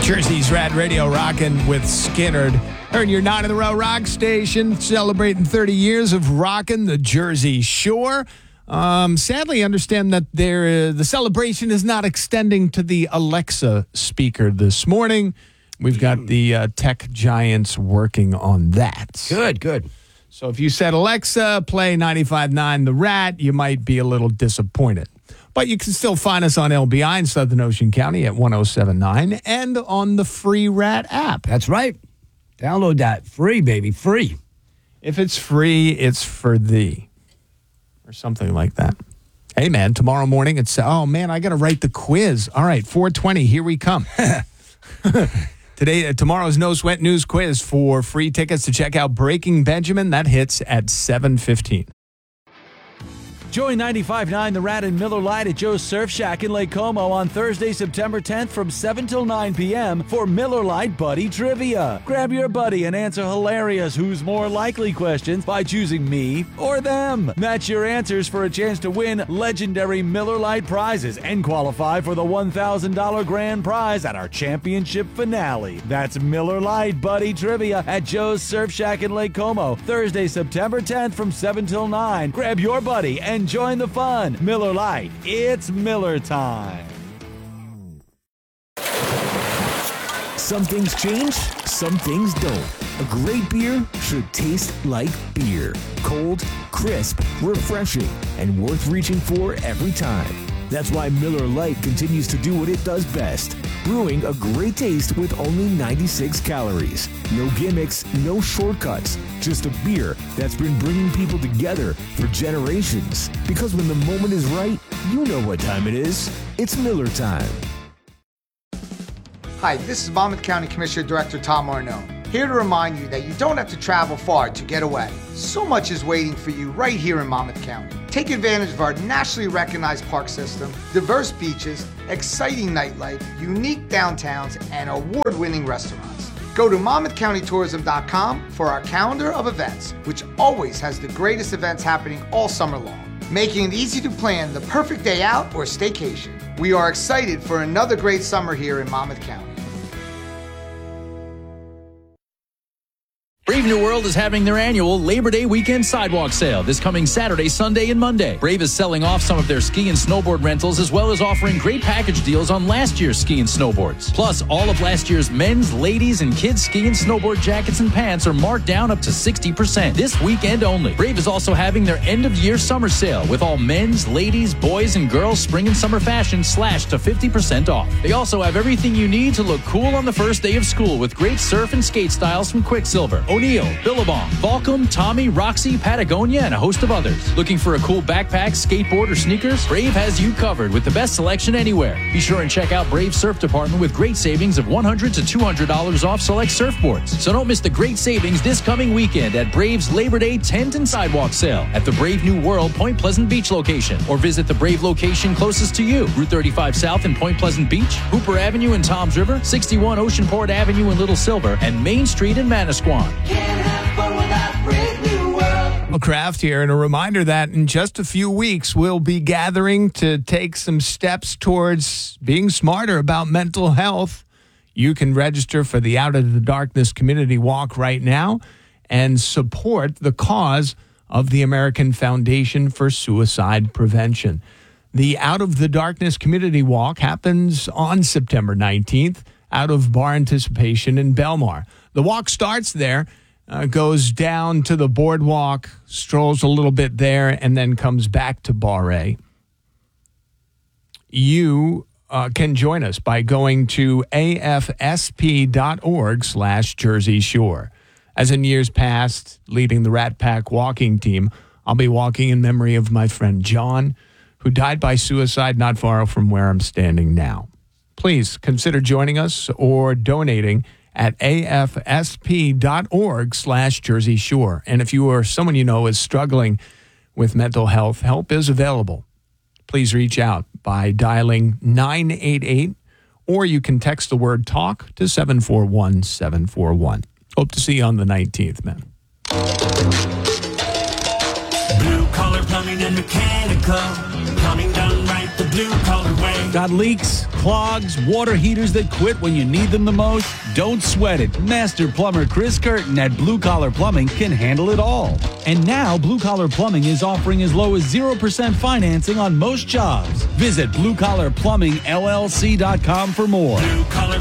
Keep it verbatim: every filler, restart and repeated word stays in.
Jersey's Rad Radio rocking with Skinnerd. Heard your nine in the row rock station celebrating thirty years of rocking the Jersey Shore. Um, sadly, understand that there, uh, the celebration is not extending to the Alexa speaker this morning. We've got the uh, tech giants working on that. Good, good. So if you said, Alexa, play ninety-five point nine The Rat, you might be a little disappointed. But you can still find us on L B I in Southern Ocean County at one oh seven point nine and on the free Rat app. That's right. Download that. Free, baby. Free. If it's free, it's for thee. Or something like that. Hey, man, tomorrow morning it's, oh, man, I got to write the quiz. All right, four twenty, here we come. Today, uh, tomorrow's No Sweat News quiz for free tickets to check out Breaking Benjamin. That hits at seven fifteen. Join ninety-five point nine The Rat and Miller Lite at Joe's Surf Shack in Lake Como on Thursday, September tenth from seven till nine p.m. for Miller Lite Buddy Trivia. Grab your buddy and answer hilarious who's more likely questions by choosing me or them. Match your answers for a chance to win legendary Miller Lite prizes and qualify for the one thousand dollars grand prize at our championship finale. That's Miller Lite Buddy Trivia at Joe's Surf Shack in Lake Como, Thursday, September tenth from seven till nine. Grab your buddy and join the fun. Miller Lite, it's Miller time. Some things change, some things don't. A great beer should taste like beer. Cold, crisp, refreshing, and worth reaching for every time. That's why Miller Lite continues to do what it does best. Brewing a great taste with only ninety-six calories. No gimmicks, no shortcuts. Just a beer that's been bringing people together for generations. Because when the moment is right, you know what time it is. It's Miller time. Hi, this is Monmouth County Commissioner Director Tom Arnaud. Here to remind you that you don't have to travel far to get away. So much is waiting for you right here in Monmouth County. Take advantage of our nationally recognized park system, diverse beaches, exciting nightlife, unique downtowns, and award-winning restaurants. Go to monmouth county tourism dot com for our calendar of events, which always has the greatest events happening all summer long, making it easy to plan the perfect day out or staycation. We are excited for another great summer here in Monmouth County. Brave New World is having their annual Labor Day weekend sidewalk sale this coming Saturday, Sunday, and Monday. Brave is selling off some of their ski and snowboard rentals as well as offering great package deals on last year's ski and snowboards. Plus, all of last year's men's, ladies, and kids ski and snowboard jackets and pants are marked down up to sixty percent this weekend only. Brave is also having their end-of-year summer sale with all men's, ladies, boys, and girls spring and summer fashion slashed to fifty percent off. They also have everything you need to look cool on the first day of school with great surf and skate styles from Quicksilver, O'Neill, Billabong, Volcom, Tommy, Roxy, Patagonia, and a host of others. Looking for a cool backpack, skateboard, or sneakers? Brave has you covered with the best selection anywhere. Be sure and check out Brave's Surf Department with great savings of one hundred dollars to two hundred dollars off select surfboards. So don't miss the great savings this coming weekend at Brave's Labor Day tent and sidewalk sale at the Brave New World Point Pleasant Beach location, or visit the Brave location closest to you. Route thirty-five South in Point Pleasant Beach, Hooper Avenue in Toms River, sixty-one Oceanport Avenue in Little Silver, and Main Street in Manasquan. Craft here, and a reminder that in just a few weeks we'll be gathering to take some steps towards being smarter about mental health. You can register for the Out of the Darkness Community Walk right now and support the cause of the American Foundation for Suicide Prevention. The Out of the Darkness Community Walk happens on September nineteenth out of Bar Anticipation in Belmar. The walk starts there, Uh, goes down to the boardwalk, strolls a little bit there, and then comes back to Bar A. You uh, can join us by going to afsp.org slash Jersey Shore. As in years past, leading the Rat Pack walking team, I'll be walking in memory of my friend John, who died by suicide not far from where I'm standing now. Please consider joining us or donating at afsp.org slash Jersey Shore. And if you or someone you know is struggling with mental health, help is available. Please reach out by dialing nine eight eight, or you can text the word TALK to seven four one seven four one. Hope to see you on the nineteenth, man. Blue collar plumbing and mechanical, coming down right the blue collar way. Got leaks, clogs, water heaters that quit when you need them the most? Don't sweat it. Master plumber Chris Curtin at Blue Collar Plumbing can handle it all. And now Blue Collar Plumbing is offering as low as zero percent financing on most jobs. Visit blue collar plumbing l l c dot com for more. Blue Collar